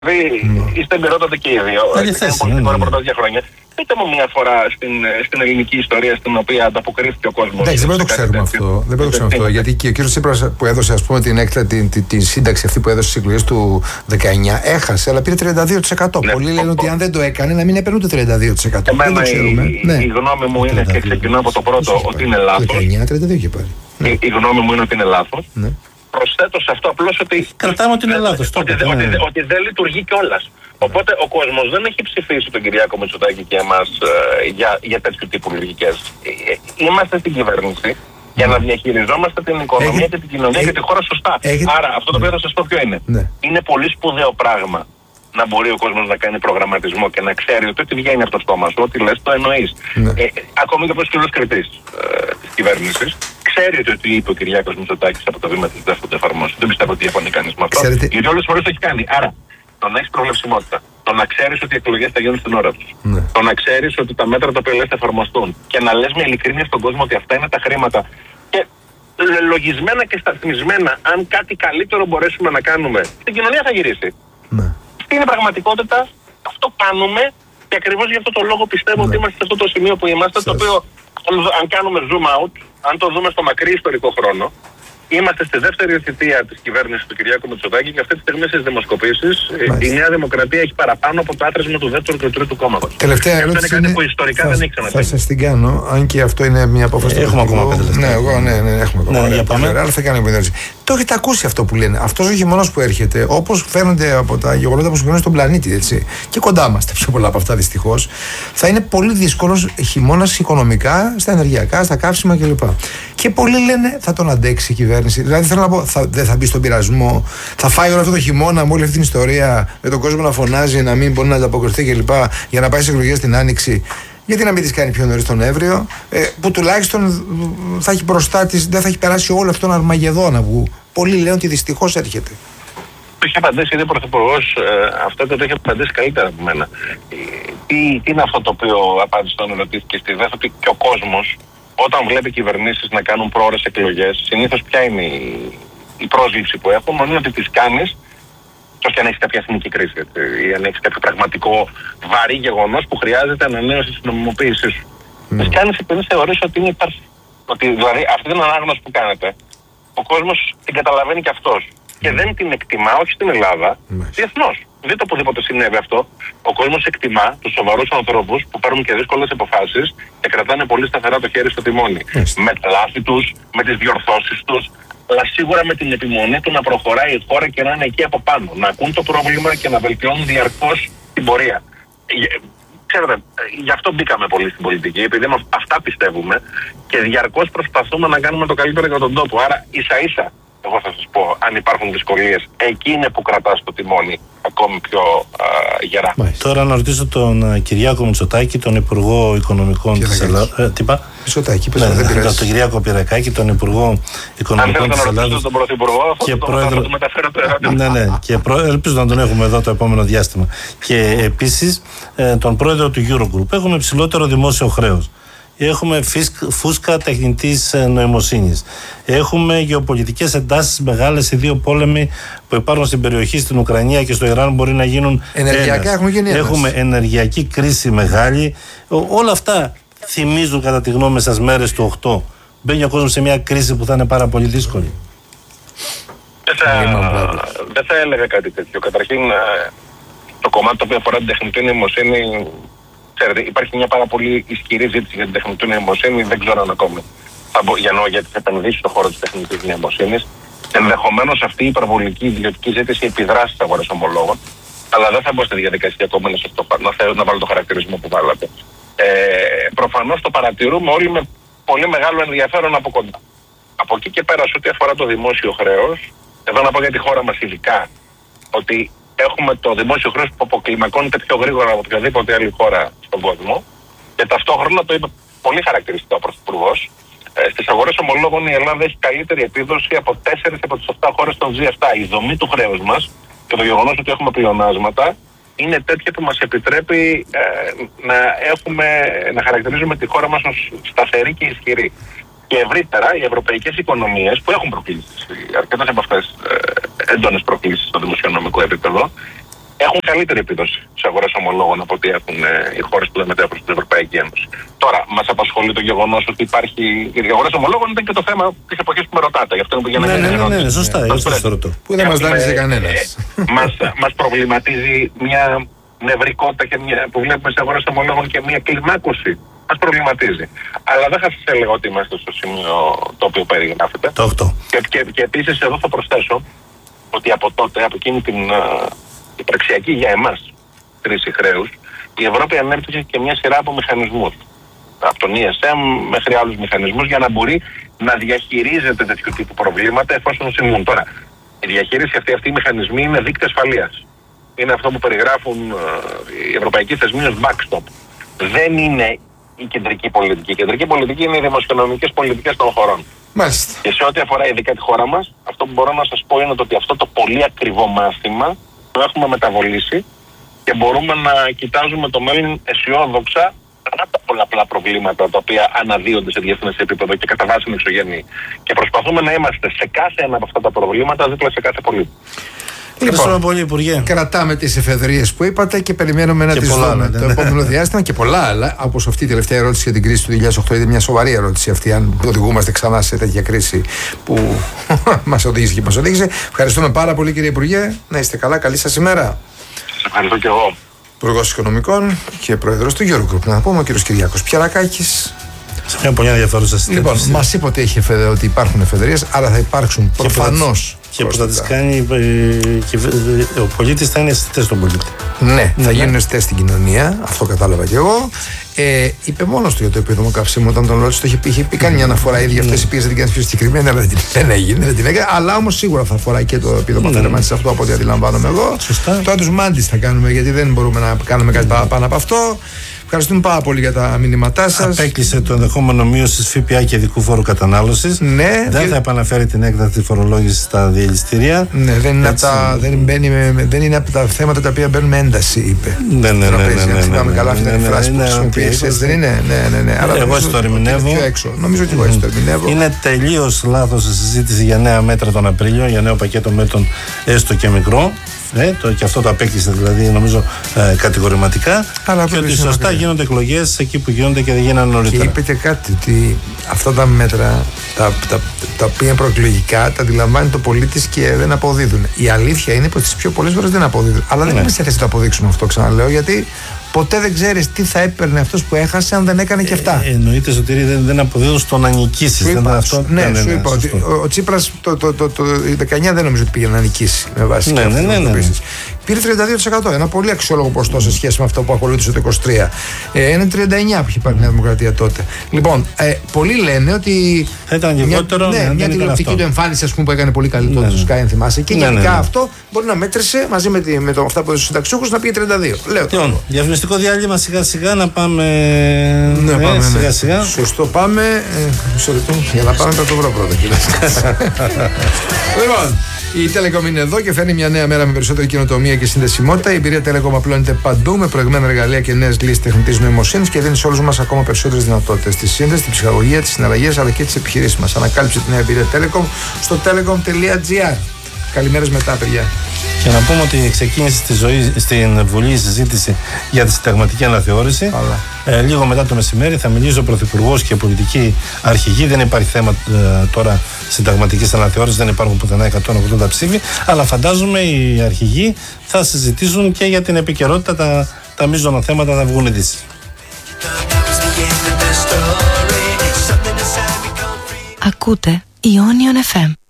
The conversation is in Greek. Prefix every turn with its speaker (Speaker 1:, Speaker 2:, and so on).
Speaker 1: Είστε εμπειρότατοι και οι δύο. Έχετε πολιτικό ρεπορτάζ για χρόνια. Πείτε μου μια φορά στην ελληνική ιστορία στην οποία ανταποκρίθηκε ο κόσμος.
Speaker 2: Εντάξει, δεν πρέπει να το ξέρουμε αυτό. Δεν πρέπει να το ξέρουμε αυτό. Γιατί και ο κύριος Τσίπρας που έδωσε, ας πούμε, την σύνταξη αυτή που έδωσε στις εκλογές του 19, έχασε, αλλά πήρε 32%.
Speaker 1: Ναι,
Speaker 2: πολλοί λένε ότι αν δεν το έκανε, να μην έπαιρνε ούτε 32%.
Speaker 1: Εμένα
Speaker 2: δεν το ξέρουμε.
Speaker 1: Η γνώμη μου είναι, και ξεκινώ από το πρώτο, ότι είναι λάθος.
Speaker 2: 19-32 και πάλι.
Speaker 1: Η γνώμη μου είναι ότι είναι λάθος.
Speaker 2: Ναι.
Speaker 1: Προσθέτω σε αυτό απλώς ότι.
Speaker 3: Κρατάμε ότι είναι λάθος.
Speaker 1: Ότι δεν λειτουργεί κιόλας. Οπότε ο κόσμος δεν έχει ψηφίσει τον Κυριάκο Μητσοτάκη και εμάς για τέτοιου τύπου λογικές. Είμαστε στην κυβέρνηση για να διαχειριζόμαστε την οικονομία και την κοινωνία και τη χώρα σωστά. Άρα αυτό το οποίο θα σας πω ποιο είναι.
Speaker 2: Ναι.
Speaker 1: Είναι πολύ σπουδαίο πράγμα να μπορεί ο κόσμος να κάνει προγραμματισμό και να ξέρει ότι ό,τι βγαίνει από το στόμα σου, ό,τι λες, το εννοείς. Ναι. Ακόμη και ο σκληρός κριτής της κυβέρνησης ξέρει ότι ό,τι είπε ο Κυριάκος Μητσοτάκης από το βήμα της δεν θα το εφαρμόσει. Δεν πιστεύω ότι διαφωνεί κανείς με αυτό. Γιατί όλες τις φορές το έχει κάνει. Άρα, το να έχεις προβλεψιμότητα, το να ξέρεις ότι οι εκλογές θα γίνουν στην ώρα τους, το να ξέρεις ότι τα μέτρα τα οποία λες θα εφαρμοστούν και να λες με ειλικρίνεια στον κόσμο ότι αυτά είναι τα χρήματα και λογισμένα και σταθμισμένα, αν κάτι καλύτερο μπορέσουμε να κάνουμε, την κοινωνία θα γυρίσει. Ναι. Αυτή είναι η πραγματικότητα, αυτό κάνουμε και ακριβώς γι' αυτό το λόγο πιστεύω ότι είμαστε σε αυτό το σημείο που είμαστε, το οποίο αν κάνουμε zoom out, αν το δούμε στο μακρύ ιστορικό χρόνο, είμαστε στη δεύτερη θητεία της κυβέρνησης του Κυριάκου Μητσοτάκη και αυτή τη στιγμή στις δημοσκοπήσεις η Νέα Δημοκρατία έχει παραπάνω από το άθροισμα του δεύτερου και του τρίτου κόμματος.
Speaker 2: Τελευταία ερώτηση.
Speaker 1: Αυτό είναι κάτι που ιστορικά δεν έχει ξανατέξει.
Speaker 2: Θα σας την κάνω, αν και αυτό είναι μια απόφαση.
Speaker 3: Έχουμε ακόμα 5 λεπτά.
Speaker 2: Ναι, έχουμε ακόμα. Άρα θα κάνω μια ερώτηση. Το έχετε ακούσει αυτό που λένε. Αυτός ο χειμώνας που έρχεται, όπως φαίνονται από τα γεγονότα που συμβαίνουν στον πλανήτη, έτσι, και κοντά μας, πιο πολλά από αυτά δυστυχώς, θα είναι πολύ δύσκολος χειμώνας οικονομικά, στα ενεργειακά, στα καύσιμα κλπ. Και πολλοί λένε θα τον αντέξει η κυβέρνηση. Δηλαδή θέλω να πω, δεν θα μπει στον πειρασμό, θα φάει όλο αυτό το χειμώνα με όλη αυτή την ιστορία, με τον κόσμο να φωνάζει, να μην μπορεί να ανταποκριθεί κλπ. Για να πάει στις εκλογές την Άνοιξη. Γιατί να μην τις κάνει πιο νωρίς τον Νοέμβριο, που τουλάχιστον θα έχει μπροστά της, δεν θα έχει περάσει όλο αυτόν τον Αρμαγεδόνα που πολλοί λένε ότι δυστυχώς έρχεται.
Speaker 1: Το είχε απαντήσει ήδη ο Πρωθυπουργός, αυτό το έχει απαντήσει καλύτερα από μένα. Τι είναι αυτό το οποίο απάντησε όταν ρωτήθηκε στη ΔΕΘ, ότι και ο κόσμος όταν βλέπει κυβερνήσεις να κάνουν πρόορες εκλογές, συνήθως ποια είναι η πρόσληψη που έχουν, είναι ότι τις κάνεις όχι αν έχεις κάποια εθνική κρίση ή αν έχεις κάποιο πραγματικό βαρύ γεγονός που χρειάζεται ανανέωση της νομιμοποίησης σου. Τις κάνεις επειδή θεωρείς ότι είναι υπάρχει. Ότι δηλαδή αυτή την ανάγνωση που κάνετε, ο κόσμος την καταλαβαίνει και αυτός. Και δεν την εκτιμά, όχι στην Ελλάδα, διεθνώς. Δείτε οπουδήποτε συνέβη αυτό. Ο κόσμος εκτιμά τους σοβαρούς ανθρώπους που παίρνουν και δύσκολες αποφάσεις και κρατάνε πολύ σταθερά το χέρι στο τιμόνι. Με τα λάθη τους, με τις διορθώσεις τους, αλλά σίγουρα με την επιμονή του να προχωράει η χώρα και να είναι εκεί από πάνω. Να ακούν το πρόβλημα και να βελτιώνουν διαρκώς την πορεία. Ξέρετε, γι' αυτό μπήκαμε πολύ στην πολιτική, επειδή αυτά πιστεύουμε και διαρκώς προσπαθούμε να κάνουμε το καλύτερο για τον τόπο. Άρα ίσα-ίσα, εγώ θα σας πω, αν υπάρχουν δυσκολίες, εκεί είναι που κρατάς το τιμόνι ακόμη πιο γερά.
Speaker 3: Τώρα να ρωτήσω τον Κυριάκο Μητσοτάκη, τον Υπουργό Οικονομικών της Ελλάδας. Τι είπα?
Speaker 2: Μητσοτάκη,
Speaker 3: δεν πειράζει. Τον Κυριάκο Πυρακάκη, τον Υπουργό Οικονομικών της Ελλάδας.
Speaker 1: Τον Πρωθυπουργό,
Speaker 3: και
Speaker 1: θα του μεταφέρω το ερώτημα.
Speaker 3: Ναι, και ελπίζω να τον έχουμε εδώ το επόμενο διάστημα. Και επίσης τον πρόεδρο του Eurogroup. Έχουμε υψηλότερο δημόσιο χρέος. Έχουμε φούσκα τεχνητής νοημοσύνης. Έχουμε γεωπολιτικές εντάσεις μεγάλες, οι δύο πόλεμοι που υπάρχουν στην περιοχή, στην Ουκρανία και στο Ιράν μπορεί να γίνουν
Speaker 2: ενεργειακά.
Speaker 3: Έχουμε ενεργειακή κρίση μεγάλη. Όλα αυτά θυμίζουν κατά τη γνώμη σας μέρες του 8. Μπαίνει ο κόσμος σε μια κρίση που θα είναι πάρα πολύ δύσκολη.
Speaker 1: Δεν θα έλεγα κάτι τέτοιο. Καταρχήν, το κομμάτι το οποίο αφορά την τεχνητή νοημοσύνη, ξέρετε, υπάρχει μια πάρα πολύ ισχυρή ζήτηση για την τεχνητή νοημοσύνη, δεν ξέρω αν ακόμη για τις επενδύσεις στον χώρο της τεχνητής νοημοσύνης. Ενδεχομένως αυτή η υπερβολική ιδιωτική ζήτηση επιδράσει στις αγορές ομολόγων, αλλά δεν θα μπω στη διαδικασία ακόμα να βάλω το χαρακτηρισμό που βάλατε. Προφανώς το παρατηρούμε όλοι με πολύ μεγάλο ενδιαφέρον από κοντά. Από εκεί και πέρα, σε ό,τι αφορά το δημόσιο χρέος, εδώ να πω για τη χώρα μας ειδικά, ότι έχουμε το δημόσιο χρέος που αποκλιμακώνεται πιο γρήγορα από οποιαδήποτε άλλη χώρα στον κόσμο και ταυτόχρονα το είπε πολύ χαρακτηριστικά ο Πρωθυπουργός. Στις αγορές ομολόγων η Ελλάδα έχει καλύτερη επίδοση από 4 από τις 8 χώρες των G7. Η δομή του χρέους μας και το γεγονός ότι έχουμε πλεονάσματα είναι τέτοια που μας επιτρέπει να χαρακτηρίζουμε τη χώρα μας ως σταθερή και ισχυρή. Και ευρύτερα οι ευρωπαϊκές οικονομίες που έχουν προκλήσεις, αρκετές από αυτές έντονες προκλήσεις στο δημοσιονομικό επίπεδο, έχουν καλύτερη επίδοση σε αγορές ομολόγων από ό,τι έχουν οι χώρες που δεν μετέχουν στην Ευρωπαϊκή Ένωση. Τώρα, μας απασχολεί το γεγονός ότι υπάρχει. Οι αγορές ομολόγων ήταν και το θέμα της εποχής που με ρωτάτε. Γι' αυτό είναι που για
Speaker 3: Ναι, σωστά.
Speaker 2: Που δεν μας δάνειζε κανένας.
Speaker 1: Μας προβληματίζει μια νευρικότητα που βλέπουμε σε αγορές ομολόγων και μια κλιμάκωση. Μας προβληματίζει. Αλλά δεν θα σας έλεγα ότι είμαστε στο σημείο το οποίο περιγράφετε.
Speaker 3: Το 8.
Speaker 1: Και επίσης εδώ θα προσθέσω ότι από τότε, από εκείνη την υπαρξιακή για εμάς κρίση χρέους, η Ευρώπη ανέπτυξε και μια σειρά από μηχανισμούς. Από τον ESM μέχρι άλλους μηχανισμούς για να μπορεί να διαχειρίζεται τέτοιου τύπου προβλήματα εφόσον συμβούν. Τώρα, η διαχείριση αυτή οι μηχανισμοί είναι δίκτυα ασφαλείας. Είναι αυτό που περιγράφουν οι ευρωπαϊκοί θεσμοί ως backstop. Δεν είναι η κεντρική πολιτική. Η κεντρική πολιτική είναι οι δημοσιονομικές πολιτικές των χωρών.
Speaker 2: Μάλιστα.
Speaker 1: Και σε ό,τι αφορά ειδικά τη χώρα μας, αυτό που μπορώ να σας πω είναι ότι αυτό το πολύ ακριβό μάθημα το έχουμε μεταβολήσει και μπορούμε να κοιτάζουμε το μέλλον αισιόδοξα παρά τα πολλαπλά προβλήματα τα οποία αναδύονται σε διεθνές επίπεδο και κατά βάση εξωγενή. Και προσπαθούμε να είμαστε σε κάθε ένα από αυτά τα προβλήματα δίπλα σε κάθε πολίτη.
Speaker 2: Λοιπόν,
Speaker 3: πολύ, Υπουργέ.
Speaker 2: Κρατάμε τις εφεδρείες που είπατε και περιμένουμε να τις δούμε το επόμενο διάστημα και πολλά άλλα. Όπως αυτή η τελευταία ερώτηση για την κρίση του 2008 είναι μια σοβαρή ερώτηση αυτή. Αν οδηγούμαστε ξανά σε τέτοια κρίση που μας οδήγησε και μας οδήγησε. Ευχαριστούμε πάρα πολύ, κύριε Υπουργέ. Να είστε καλά. Καλή σας ημέρα.
Speaker 1: Σας ευχαριστώ και εγώ.
Speaker 2: Υπουργός Οικονομικών και Πρόεδρος του Eurogroup. Να πούμε ο κύριος Κυριάκος Πιερακάκης.
Speaker 3: Σε μια πολύ ενδιαφέρουσα συζήτηση.
Speaker 2: Λοιπόν, μας είπε ότι υπάρχουν εφεδρείες, άρα θα υπάρξουν προφανώς.
Speaker 3: Και που θα τις κάνει ο πολίτης θα είναι αισθητές στον πολίτη.
Speaker 2: Ναι, θα γίνουν αισθητές στην κοινωνία, αυτό κατάλαβα κι εγώ. Είπε μόνος του για το επίδομα καυσίμου όταν τον ρώτησε, το είχε πει κάνει μια αναφορά ήδη, αυτές οι πήγες την κάνεις πιο συγκεκριμένη, αλλά δεν έγινε, δεν την έκανε. Αλλά όμως σίγουρα θα αφορά και το επίδομα θέρμανσης, αυτό από ό,τι αντιλαμβάνομαι εγώ. Τώρα τους μάντις θα κάνουμε, γιατί δεν μπορούμε να κάνουμε κάτι παραπάνω από αυτό. Ευχαριστούμε πάρα πολύ για τα μηνύματά σας.
Speaker 3: Απέκλεισε το ενδεχόμενο μείωση ΦΠΑ και ειδικού φόρου κατανάλωσης.
Speaker 2: Ναι.
Speaker 3: Δεν θα επαναφέρει την έκτακτη φορολόγηση στα διελιστήρια.
Speaker 2: Ναι, δεν είναι από τα θέματα τα οποία μπαίνουν με ένταση, είπε.
Speaker 3: Ναι.
Speaker 2: Θυμάμαι καλά αυτή την φράση που χρησιμοποιήσει. Δεν είναι. Ναι.
Speaker 3: Εγώ έτσι το ερμηνεύω.
Speaker 2: Νομίζω ότι εγώ έτσι το ερμηνεύω.
Speaker 3: Είναι τελείως λάθος η συζήτηση για νέα μέτρα τον Απρίλιο, για νέο πακέτο μέτρων έστω και μικρό. Και αυτό το απέκλεισε δηλαδή νομίζω κατηγορηματικά.
Speaker 2: Αλλά
Speaker 3: και ότι σωστά γίνονται εκλογές εκεί που γίνονται και δεν γίνανε νωρίτερα.
Speaker 2: Και είπετε κάτι, ότι αυτά τα μέτρα τα οποία είναι προεκλογικά τα αντιλαμβάνει το πολίτης και δεν αποδίδουν. Η αλήθεια είναι πως τις πιο πολλές φορές δεν αποδίδουν. Αλλά δεν είμαστε σε θέση να το αποδείξουμε αυτό, ξαναλέω, γιατί ποτέ δεν ξέρεις τι θα έπαιρνε αυτός που έχασε αν δεν έκανε και αυτά.
Speaker 3: Εννοείται, Σωτήρη, δεν αποδίδουν στο να νικήσεις.
Speaker 2: Ναι, σου είπα ότι ο Τσίπρας το 19 δεν νομίζω ότι πήγε να νικήσει με βάση πήρε 32%, ένα πολύ αξιόλογο ποσοστό σε σχέση με αυτό που ακολούθησε το 23. Είναι 39% που είχε πάρει η Νέα Δημοκρατία τότε. Λοιπόν, πολλοί λένε ότι
Speaker 3: θα ήταν λιγότερο.
Speaker 2: Μια τηλεοπτική του εμφάνιση, ας πούμε, που έκανε πολύ καλή τότε στο Sky, αν θυμάσαι. Και γενικά αυτό μπορεί να μέτρησε μαζί με αυτά που έδωσε στου συνταξιούχους να πήγε 32.
Speaker 3: Λοιπόν, διαφημιστικό διάλειμμα σιγά-σιγά να πάμε. Σιγά-σιγά.
Speaker 2: Σωστό, πάμε. Μισό λεπτό, για να πάμε θα το βρω πρώτα. Λοιπόν. Η Telecom είναι εδώ και φέρνει μια νέα μέρα με περισσότερη καινοτομία και συνδεσιμότητα. Η εμπειρία Telecom απλώνεται παντού με προηγμένα εργαλεία και νέες λύσεις τεχνητής νοημοσύνης και δίνει σε όλους μας ακόμα περισσότερες δυνατότητες στη σύνδεση, την ψυχαγωγία, τις συναλλαγές αλλά και τις επιχειρήσεις μας. Ανακάλυψε τη νέα εμπειρία Telecom στο telecom.gr. Καλημέρες μετά, παιδιά.
Speaker 3: Και να πούμε ότι ξεκίνησε στην Βουλή η συζήτηση για τη συνταγματική αναθεώρηση. Λίγο μετά το μεσημέρι θα μιλήσει ο Πρωθυπουργός και πολιτικοί αρχηγοί. Δεν υπάρχει θέμα τώρα συνταγματικής αναθεώρησης, δεν υπάρχουν πουθενά 180 ψήφοι. Αλλά φαντάζομαι οι αρχηγοί θα συζητήσουν και για την επικαιρότητα, τα μείζωνα θέματα θα βγουν ειδήσεις.
Speaker 4: Ακούτε Ionion FM.